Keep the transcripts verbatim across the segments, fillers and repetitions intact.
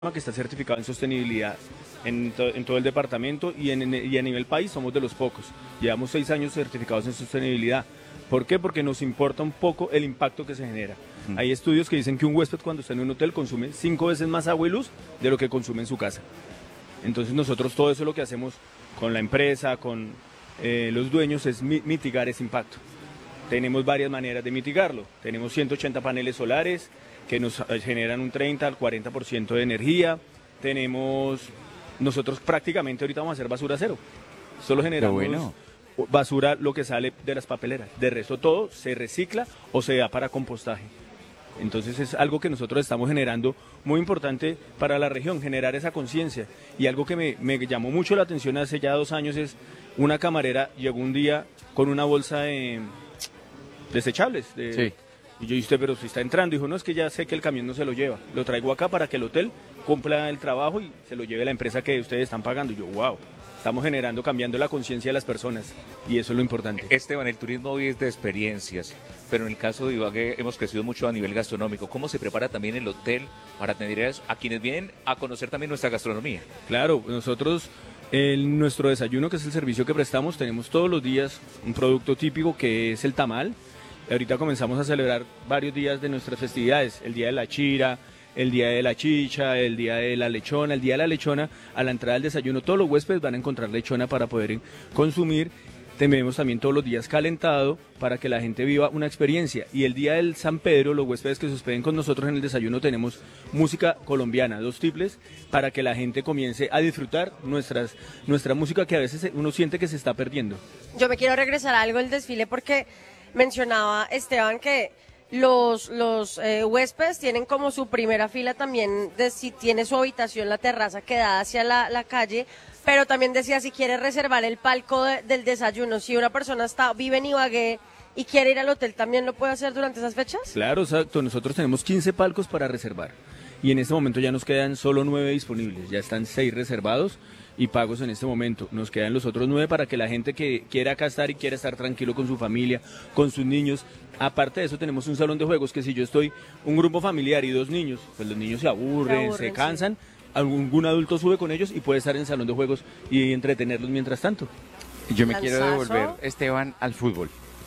que está certificado en sostenibilidad en, to, en todo el departamento y, en, y a nivel país somos de los pocos. Llevamos seis años certificados en sostenibilidad. ¿Por qué? Porque nos importa un poco el impacto que se genera. Mm. Hay estudios que dicen que un huésped cuando está en un hotel consume cinco veces más agua y luz de lo que consume en su casa. Entonces nosotros todo eso lo que hacemos con la empresa, con eh, los dueños es mi, mitigar ese impacto. Tenemos varias maneras de mitigarlo. Tenemos ciento ochenta paneles solares que nos generan un treinta al cuarenta por ciento de energía. Tenemos, nosotros prácticamente ahorita vamos a hacer basura cero. Solo generamos bueno. basura, lo que sale de las papeleras. De resto todo se recicla o se da para compostaje. Entonces es algo que nosotros estamos generando muy importante para la región, generar esa conciencia. Y algo que me, me llamó mucho la atención hace ya dos años es una camarera llegó un día con una bolsa de desechables. De, sí. Y yo dije, pero si está entrando, dijo, no, es que ya sé que el camión no se lo lleva, lo traigo acá para que el hotel cumpla el trabajo y se lo lleve la empresa que ustedes están pagando. Y yo, wow, estamos generando, cambiando la conciencia de las personas y eso es lo importante. Esteban, el turismo hoy es de experiencias, pero en el caso de Ibagué hemos crecido mucho a nivel gastronómico. ¿Cómo se prepara también el hotel para atender a quienes vienen a conocer también nuestra gastronomía? Claro, nosotros... En nuestro desayuno, que es el servicio que prestamos, tenemos todos los días un producto típico que es el tamal. Ahorita comenzamos a celebrar varios días de nuestras festividades, el día de la chira, el día de la chicha, el día de la lechona. El día de la lechona, a la entrada del desayuno, todos los huéspedes van a encontrar lechona para poder consumir. Tenemos también todos los días calentado para que la gente viva una experiencia. Y el día del San Pedro, los huéspedes que se hospeden con nosotros en el desayuno, tenemos música colombiana, dos triples, para que la gente comience a disfrutar nuestras, nuestra música que a veces uno siente que se está perdiendo. Yo me quiero regresar a algo del desfile porque mencionaba Esteban que los, los eh, huéspedes tienen como su primera fila también, de si tiene su habitación, la terraza que da hacia la, la calle. Pero también decía, si quiere reservar el palco de, del desayuno, si una persona está vive en Ibagué y quiere ir al hotel, ¿también lo puede hacer durante esas fechas? Claro, exacto. Nosotros tenemos quince palcos para reservar y en este momento ya nos quedan solo nueve disponibles. Ya están seis reservados y pagos en este momento. Nos quedan los otros nueve para que la gente que quiera acá estar y quiera estar tranquilo con su familia, con sus niños. Aparte de eso, tenemos un salón de juegos que si yo estoy un grupo familiar y dos niños, pues los niños se aburren, se, aburren, se cansan. Sí. Algún adulto sube con ellos y puede estar en el salón de juegos y entretenerlos mientras tanto. Yo me quiero devolver, Esteban, al fútbol.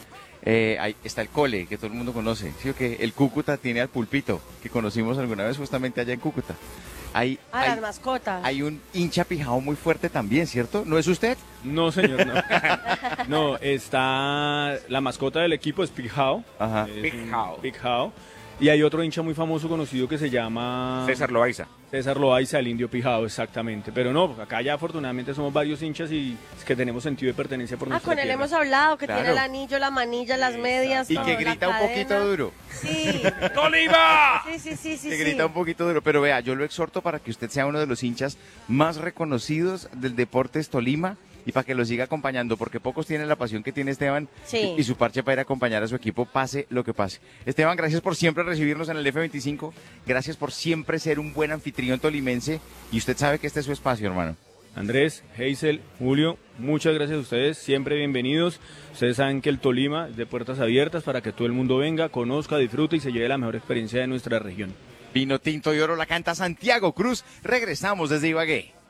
Eh, ahí está el cole, que todo el mundo conoce. ¿Sí o qué? El Cúcuta tiene al Pulpito, que conocimos alguna vez justamente allá en Cúcuta. Hay, ah, hay, las mascotas. Hay un hincha pijao muy fuerte también, ¿cierto? ¿No es usted? No, señor, no. No, está... La mascota del equipo es Pijao. Ajá. Pijao. Pijao. Y hay otro hincha muy famoso conocido que se llama... César Loaiza. César Loaiza, el indio Pijao, exactamente. Pero no, acá ya afortunadamente somos varios hinchas y es que tenemos sentido de pertenencia por ah, nuestra con él tierra. hemos hablado, que claro. tiene el anillo, la manilla, las medias, y todo, que grita un poquito duro. Sí. ¡Tolima! Sí, sí, sí, sí. Que sí. grita un poquito duro. Pero vea, yo lo exhorto para que usted sea uno de los hinchas más reconocidos del Deportes Tolima y para que lo siga acompañando, porque pocos tienen la pasión que tiene Esteban sí. y, y su parche para ir a acompañar a su equipo, pase lo que pase. Esteban, gracias por siempre recibirnos en el F veinticinco, gracias por siempre ser un buen anfitrión tolimense y usted sabe que este es su espacio, hermano. Andrés, Hazel, Julio, muchas gracias a ustedes, siempre bienvenidos. Ustedes saben que el Tolima es de puertas abiertas para que todo el mundo venga, conozca, disfrute y se lleve la mejor experiencia de nuestra región. Vino tinto y oro la canta Santiago Cruz, regresamos desde Ibagué.